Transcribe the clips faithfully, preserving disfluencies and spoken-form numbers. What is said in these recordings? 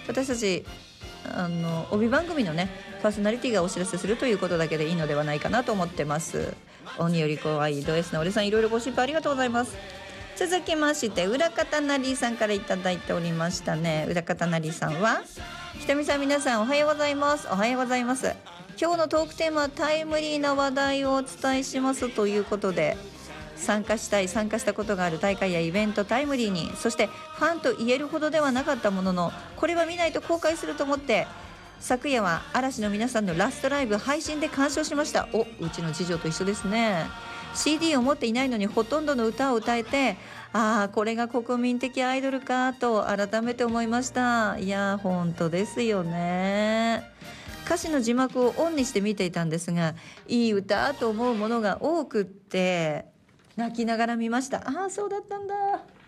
私たちあの帯番組のねパーソナリティがお知らせするということだけでいいのではないかなと思ってます。鬼より怖いド S の俺さん、いろいろご心配ありがとうございます。続きまして裏方なりさんからいただいておりましたね。裏方なりさんは、ひとみさん、皆さんおはようございます。おはようございます。今日のトークテーマはタイムリーな話題をお伝えしますということで、参加したい参加したことがある大会やイベントタイムリーに、そしてファンと言えるほどではなかったものの、これは見ないと後悔すると思って昨夜は嵐の皆さんのラストライブ配信で鑑賞しました。お、うちの次女と一緒ですね。 シーディー を持っていないのにほとんどの歌を歌えて、ああこれが国民的アイドルかと改めて思いました。いや本当ですよね。歌詞の字幕をオンにして見ていたんですが、いい歌と思うものが多くって泣きながら見ました。ああそうだったんだ。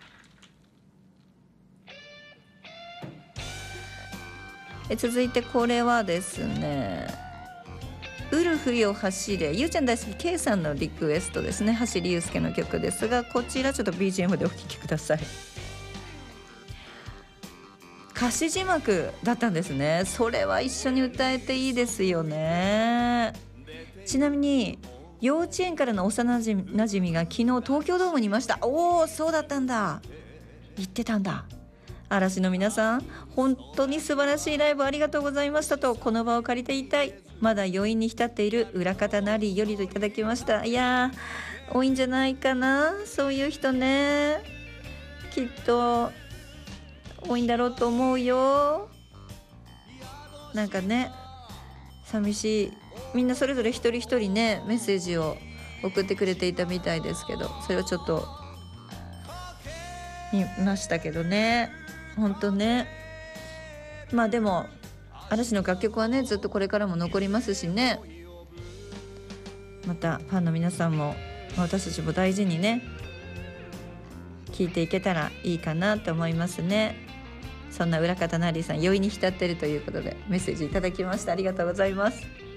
え続いてこれはですね、ウルフよ走れ、ゆうちゃん大好き K さんのリクエストですね。橋優介の曲ですが、こちらちょっと ビージーエム でお聴きください。歌詞字幕だったんですね。それは一緒に歌えていいですよね。ちなみに幼稚園からの幼なじみが昨日東京ドームにいました。おおそうだったんだ、言ってたんだ。嵐の皆さん本当に素晴らしいライブありがとうございましたとこの場を借りて言いたい。まだ余韻に浸っている裏方なりよりといただきました。いやー多いんじゃないかな、そういう人ね。きっと多いんだろうと思うよ。なんかね寂しい、みんなそれぞれ一人一人ねメッセージを送ってくれていたみたいですけど、それをちょっと見ましたけどね。本当ね。まあでも嵐の楽曲はねずっとこれからも残りますしね、またファンの皆さんも私たちも大事にね聴いていけたらいいかなと思いますね。そんな裏方なりさん、酔いに浸っているということでメッセージいただきました。ありがとうございます。